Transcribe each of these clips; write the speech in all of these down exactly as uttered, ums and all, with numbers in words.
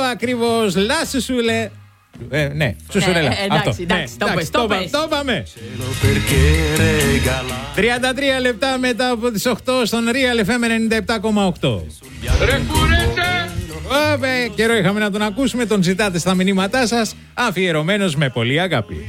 ακριβώς. Λάσου σου λέ. Ε, ναι, σουσουρέλα. Ναι, εντάξει, εντάξει, το πες, το πες. Το είπαμε. τριάντα τρία λεπτά μετά από τις οκτώ στον Real εφ εμ ενενήντα επτά κόμμα οκτώ. Ρε κουρέτε! Ωπε, καιρό είχαμε να τον ακούσουμε, τον ζητάτε στα μηνύματά σας, αφιερωμένος με πολύ αγάπη.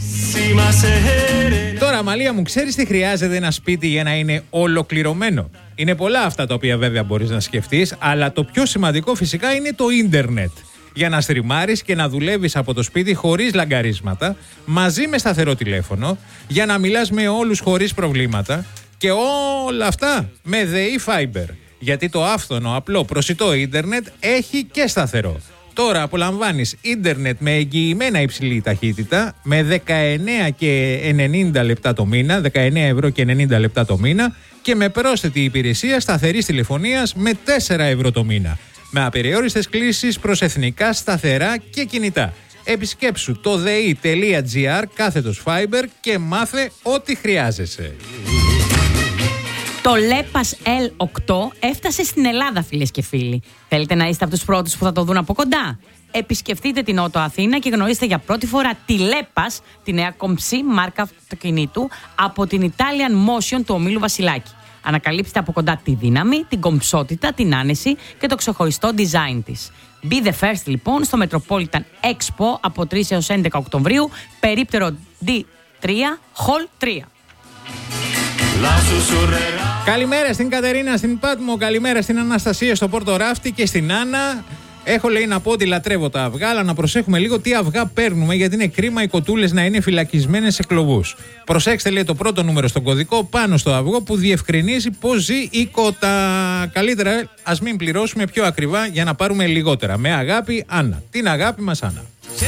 Τώρα, Μαλία μου, ξέρεις τι χρειάζεται ένα σπίτι για να είναι ολοκληρωμένο? Είναι πολλά αυτά τα οποία βέβαια μπορείς να σκεφτείς, αλλά το πιο σημαντικό φυσικά είναι το ίντερνετ. Για να στριμάρεις και να δουλεύεις από το σπίτι χωρίς λαγκαρίσματα, μαζί με σταθερό τηλέφωνο, για να μιλάς με όλους χωρίς προβλήματα και όλα αυτά με ΔΕΗ Fiber. Γιατί το άφθονο, απλό, προσιτό ίντερνετ έχει και σταθερό. Τώρα απολαμβάνεις ίντερνετ με εγγυημένα υψηλή ταχύτητα με δεκαεννέα και ενενήντα λεπτά το μήνα, δεκαεννέα ευρώ και ενενήντα λεπτά το μήνα και με πρόσθετη υπηρεσία σταθερής τηλεφωνίας με τέσσερα ευρώ το μήνα. Με απεριόριστες κλήσεις προς εθνικά, σταθερά και κινητά. Επισκέψου το δε-ι.gr κάθετος Fiber και μάθε ό,τι χρειάζεσαι. Το Λέπας ελ οκτώ έφτασε στην Ελλάδα, φίλες και φίλοι. Θέλετε να είστε από τους πρώτους που θα το δουν από κοντά? Επισκεφτείτε την Νότο Αθήνα και γνωρίστε για πρώτη φορά τη Λέπας, τη νέα κομψή μάρκα αυτοκινήτου από την Italian Motion του ομίλου Βασιλάκη. Ανακαλύψτε από κοντά τη δύναμη, την κομψότητα, την άνεση και το ξεχωριστό design της. Be the first λοιπόν στο Metropolitan Expo από τρεις έως έντεκα Οκτωβρίου, περίπτερο ντι τρία, Hall τρία. Καλημέρα στην Κατερίνα στην Πάτμο, καλημέρα στην Αναστασία στο Πόρτο Ράφτη και στην Άννα. Έχω λέει να πω ότι λατρεύω τα αυγά, αλλά να προσέχουμε λίγο τι αυγά παίρνουμε, γιατί είναι κρίμα οι κοτούλες να είναι φυλακισμένες σε κλωβούς. Προσέξτε, λέει, το πρώτο νούμερο στον κωδικό πάνω στο αυγό που διευκρινίζει πώς ζει η κότα. Καλύτερα ας μην πληρώσουμε πιο ακριβά για να πάρουμε λιγότερα. Με αγάπη, Άννα. Την αγάπη μας, Άννα.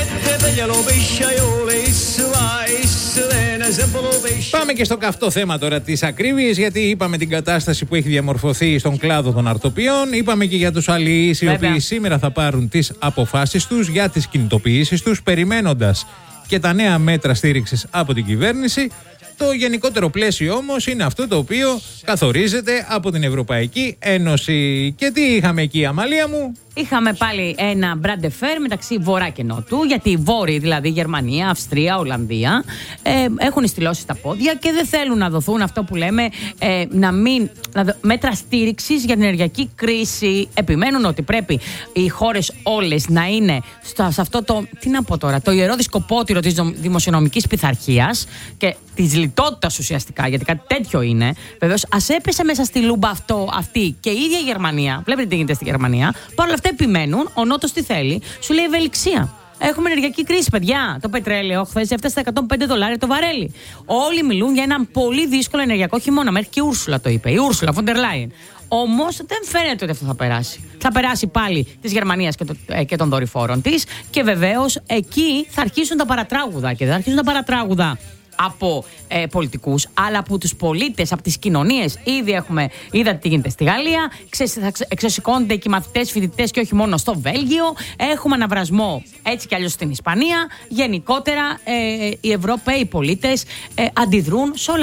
Πάμε και στο καυτό θέμα τώρα της ακρίβειας, γιατί είπαμε την κατάσταση που έχει διαμορφωθεί στον κλάδο των αρτοπιών. Είπαμε και για τους αλληλείς οι οποίοι σήμερα θα πάρουν τις αποφάσεις τους για τις κινητοποιήσεις τους, περιμένοντας και τα νέα μέτρα στήριξης από την κυβέρνηση. Το γενικότερο πλαίσιο όμως είναι αυτό το οποίο καθορίζεται από την Ευρωπαϊκή Ένωση. Και τι είχαμε εκεί, Αμαλία μου? Είχαμε πάλι ένα μπραντεφέρ μεταξύ Βορρά και Νότου, γιατί οι Βόρειοι, δηλαδή Γερμανία, Αυστρία, Ολλανδία, ε, έχουν στυλώσει τα πόδια και δεν θέλουν να δοθούν αυτό που λέμε ε, να μην, να δω, μέτρα στήριξης για την ενεργειακή κρίση. Επιμένουν ότι πρέπει οι χώρες όλες να είναι στο, σε αυτό το, τι να πω τώρα, το ιερό δισκοπότηρο της δημοσιονομικής πειθαρχίας και της λιτότητας ουσιαστικά, γιατί κάτι τέτοιο είναι. Βεβαίως, ας έπεσε μέσα στη λούμπα αυτό, αυτή και η ίδια η Γερμανία. Βλέπετε τι γίνεται στη Γερμανία. Παρ' όλα αυτά επιμένουν, ο Νότος τι θέλει, σου λέει ευελιξία. Έχουμε ενεργειακή κρίση, παιδιά. Το πετρέλαιο χθες έφτασε στα εκατόν πέντε δολάρια το βαρέλι. Όλοι μιλούν για έναν πολύ δύσκολο ενεργειακό χειμώνα. Μέχρι και η Ούρσουλα το είπε. Η Ούρσουλα Φοντερ Λάιεν. Όμως δεν φαίνεται ότι αυτό θα περάσει. Θα περάσει πάλι της Γερμανίας και, το, ε, και των δορυφόρων της. Και βεβαίως εκεί θα αρχίσουν τα παρατράγουδα. Και δεν θα αρχίσουν τα παρατράγουδα από ε, πολιτικούς, αλλά από τους πολίτες, από τις κοινωνίες. Ήδη έχουμε, είδατε τι γίνεται στη Γαλλία, ξε, θα εξωσηκώνται και οι μαθητές, φοιτητές και όχι μόνο στο Βέλγιο. Έχουμε αναβρασμό έτσι κι αλλιώς στην Ισπανία. Γενικότερα ε, οι Ευρωπαίοι πολίτες ε, αντιδρούν σε όλα